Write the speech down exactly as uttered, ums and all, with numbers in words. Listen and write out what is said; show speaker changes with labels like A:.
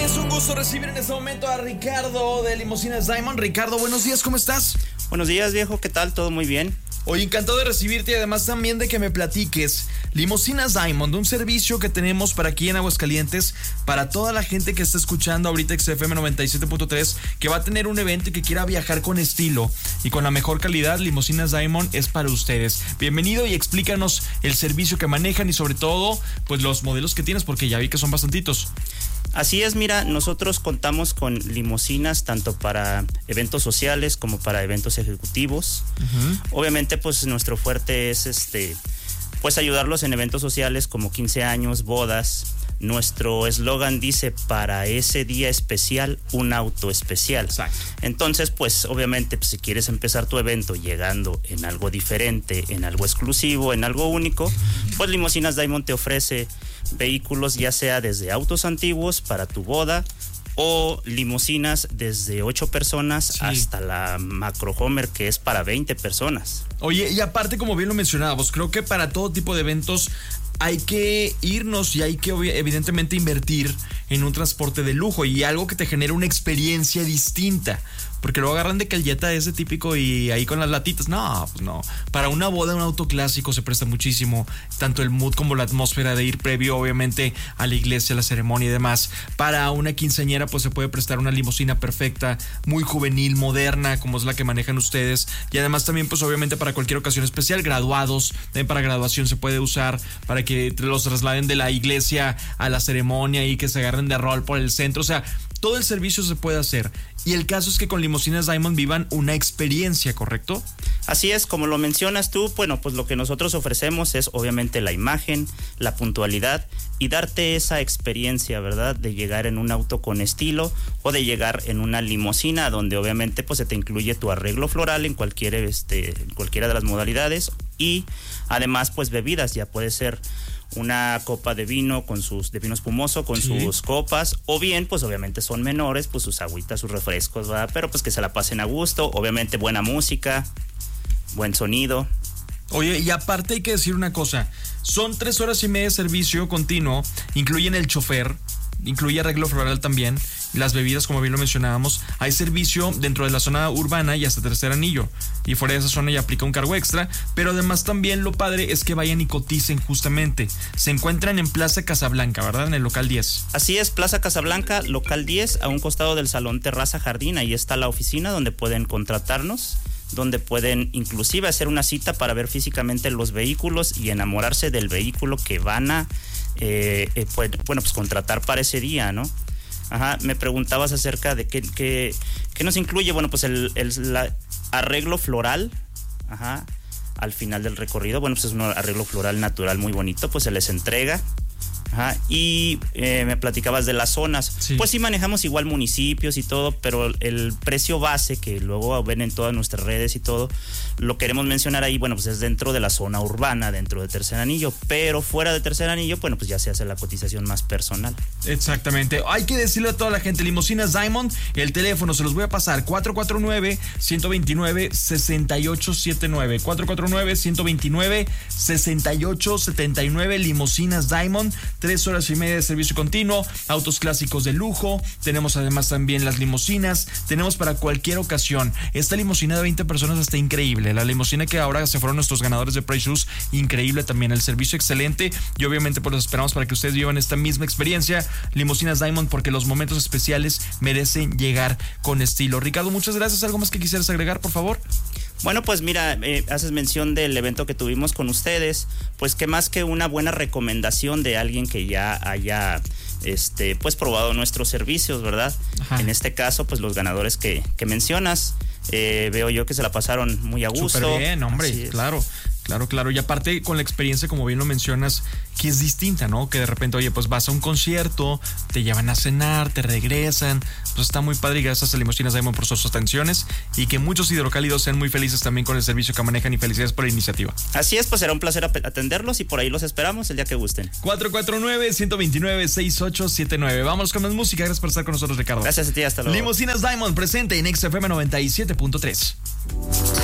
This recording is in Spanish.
A: Es un gusto recibir en este momento a Ricardo de Limusinas Diamond. Ricardo, buenos días, ¿cómo estás?
B: Buenos días, viejo, ¿qué tal? ¿Todo muy bien?
A: Hoy encantado de recibirte y además también de que me platiques Limusinas Diamond, un servicio que tenemos para aquí en Aguascalientes, para toda la gente que está escuchando ahorita X F M noventa y siete punto tres, que va a tener un evento y que quiera viajar con estilo y con la mejor calidad. Limusinas Diamond es para ustedes. Bienvenido y explícanos el servicio que manejan y sobre todo, pues los modelos que tienes, porque ya vi que son bastantitos.
B: Así es, mira, nosotros contamos con limusinas tanto para eventos sociales como para eventos ejecutivos. Uh-huh. Obviamente, pues nuestro fuerte es este, pues ayudarlos en eventos sociales como quince años, bodas. Nuestro eslogan dice: para ese día especial, un auto especial.
A: Exacto.
B: Entonces, pues obviamente, pues, si quieres empezar tu evento llegando en algo diferente, en algo exclusivo, en algo único, pues Limusinas Diamond te ofrece vehículos ya sea desde autos antiguos para tu boda o limusinas desde ocho personas, sí, hasta la Macro Homer, que es para veinte personas.
A: Oye, y aparte, como bien lo mencionábamos, creo que para todo tipo de eventos hay que irnos y hay que evidentemente invertir en un transporte de lujo y algo que te genere una experiencia distinta. Porque luego agarran de que el Jetta es de típico y ahí con las latitas. No, pues no. Para una boda, un auto clásico se presta muchísimo. Tanto el mood como la atmósfera de ir previo, obviamente, a la iglesia, a la ceremonia y demás. Para una quinceañera, pues se puede prestar una limusina perfecta, muy juvenil, moderna, como es la que manejan ustedes. Y además también, pues obviamente, para cualquier ocasión especial, graduados. También para graduación se puede usar para que los trasladen de la iglesia a la ceremonia y que se agarren de rol por el centro. O sea, todo el servicio se puede hacer. Y el caso es que con Limusinas Diamond vivan una experiencia, ¿correcto?
B: Así es, como lo mencionas tú, bueno, pues lo que nosotros ofrecemos es obviamente la imagen, la puntualidad y darte esa experiencia, ¿verdad? De llegar en un auto con estilo o de llegar en una limusina donde obviamente pues se te incluye tu arreglo floral en cualquier, este, en cualquiera de las modalidades y además pues bebidas, ya puede ser una copa de vino con sus de vino espumoso con sí. sus copas, o bien pues obviamente son menores, pues sus agüitas, sus refrescos, ¿verdad? Pero pues que se la pasen a gusto, obviamente buena música, buen sonido.
A: Oye, y aparte hay que decir una cosa, son tres horas y media de servicio continuo, incluyen el chofer, incluye arreglo floral también, las bebidas, como bien lo mencionábamos. Hay servicio dentro de la zona urbana y hasta tercer anillo, y fuera de esa zona ya aplica un cargo extra. Pero además también lo padre es que vayan y coticen justamente. Se encuentran en Plaza Casablanca, ¿verdad? En el local diez.
B: Así es, Plaza Casablanca, local diez, a un costado del Salón Terraza Jardín. Ahí está la oficina donde pueden contratarnos, donde pueden inclusive hacer una cita para ver físicamente los vehículos y enamorarse del vehículo que van a eh, eh, pues, bueno, pues contratar para ese día, ¿no? Ajá, me preguntabas acerca de qué, qué, qué nos incluye. Bueno, pues el, el la arreglo floral, ajá, al final del recorrido. Bueno, pues es un arreglo floral natural muy bonito, pues se les entrega. Ajá, y eh, me platicabas de las zonas. Sí. Pues sí manejamos igual municipios y todo, pero el precio base que luego ven en todas nuestras redes y todo, lo queremos mencionar ahí, bueno, pues es dentro de la zona urbana, dentro de Tercer Anillo, pero fuera de Tercer Anillo, bueno, pues ya se hace la cotización más personal.
A: Exactamente. Hay que decirle a toda la gente, Limusinas Diamond, el teléfono se los voy a pasar, cuatro cuatro nueve, uno dos nueve, seis ocho siete nueve, cuatro cuatro nueve, uno dos nueve, seis ocho siete nueve, Limusinas Diamond. Tres horas y media de servicio continuo, autos clásicos de lujo, tenemos además también las limusinas, tenemos para cualquier ocasión. Esta limusina de veinte personas está increíble, la limusina que ahora se fueron nuestros ganadores de Price Shoes, increíble también, el servicio excelente y obviamente pues los esperamos para que ustedes vivan esta misma experiencia. Limusinas Diamond, porque los momentos especiales merecen llegar con estilo. Ricardo, muchas gracias. ¿Algo más que quisieras agregar, por favor?
B: Bueno, pues mira, eh, haces mención del evento que tuvimos con ustedes, pues qué más que una buena recomendación de alguien que ya haya este, pues probado nuestros servicios, ¿verdad? Ajá. En este caso, pues los ganadores que, que mencionas, eh, veo yo que se la pasaron muy a gusto.
A: Súper bien, hombre, claro. Claro, claro, y aparte con la experiencia, como bien lo mencionas, que es distinta, ¿no? Que de repente, oye, pues vas a un concierto, te llevan a cenar, te regresan, pues está muy padre y gracias a Limusinas Diamond por sus atenciones y que muchos hidrocálidos sean muy felices también con el servicio que manejan y felicidades por la iniciativa.
B: Así es, pues será un placer atenderlos y por ahí los esperamos el día que gusten.
A: cuatro cuatro nueve, uno dos nueve, seis ocho siete nueve. Vámonos con más música, gracias por estar con nosotros, Ricardo.
B: Gracias a ti, hasta luego.
A: Limusinas Diamond presente en X F M noventa y siete punto tres.